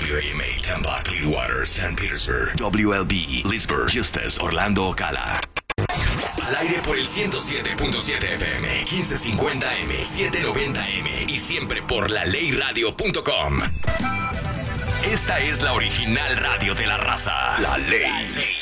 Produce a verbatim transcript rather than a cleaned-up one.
W A M A, Tampa, Clearwater, Saint Petersburg. W L B, Leesburg, Eustis, Orlando, Ocala. Al aire por el ciento siete punto siete F M, quince cincuenta A M, setecientos noventa A M y siempre por la ley radio punto com. Esta es la original radio de la raza. La Ley.